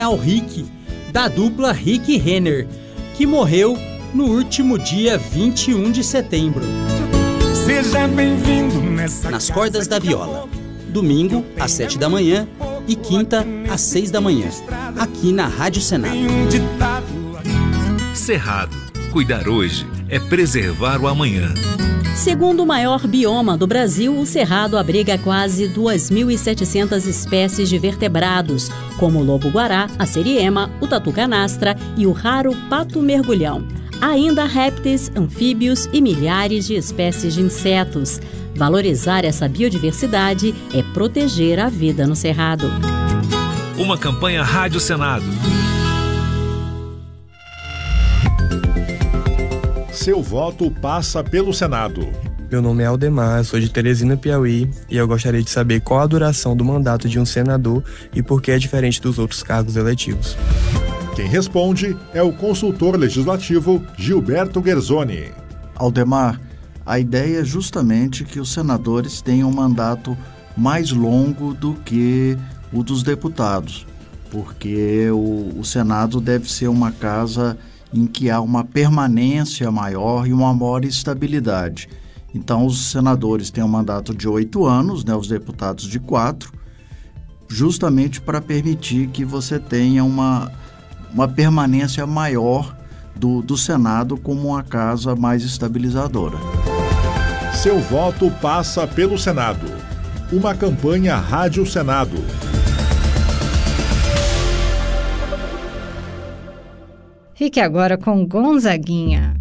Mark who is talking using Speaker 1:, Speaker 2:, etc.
Speaker 1: ao Rick, da dupla Rick e Renner, que morreu no último dia 21 de setembro.
Speaker 2: Seja bem-vindo
Speaker 1: Nas Cordas da Viola, domingo às 7 da manhã e quinta às 6 da manhã, aqui na Rádio Senado.
Speaker 3: Cerrado. Cuidar hoje é preservar o amanhã.
Speaker 4: Segundo o maior bioma do Brasil, o Cerrado abriga quase 2.700 espécies de vertebrados, como o lobo-guará, a seriema, o tatu-canastra e o raro pato-mergulhão. Há ainda répteis, anfíbios e milhares de espécies de insetos. Valorizar essa biodiversidade é proteger a vida no Cerrado.
Speaker 3: Uma campanha Rádio Senado.
Speaker 5: Seu voto passa pelo Senado.
Speaker 6: Meu nome é Aldemar, sou de Teresina, Piauí, e eu gostaria de saber qual a duração do mandato de um senador e por que é diferente dos outros cargos eletivos.
Speaker 5: Quem responde é o consultor legislativo Gilberto Guerzoni.
Speaker 7: Aldemar, a ideia é justamente que os senadores tenham um mandato mais longo do que o dos deputados, porque o Senado deve ser uma casa em que há uma permanência maior e uma maior estabilidade. Então, os senadores têm um mandato de 8 anos, os deputados de 4, justamente para permitir que você tenha uma permanência maior do Senado como uma casa mais estabilizadora.
Speaker 5: Seu voto passa pelo Senado. Uma campanha Rádio Senado.
Speaker 8: Fique agora com Gonzaguinha.